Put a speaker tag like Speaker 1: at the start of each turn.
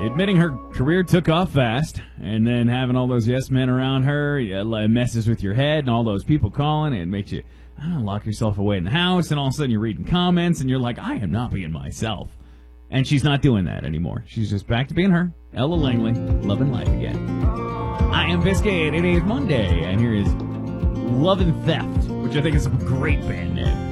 Speaker 1: admitting her career took off fast, and then having all those yes men around her messes with your head, and all those people calling, and makes you lock yourself away in the house, and all of a sudden you're reading comments, and you're like, I am not being myself. And she's not doing that anymore. She's just back to being her, Ella Langley, loving life again. I am Biscuit. It is Monday, and here is Love and Theft, which I think is a great band name.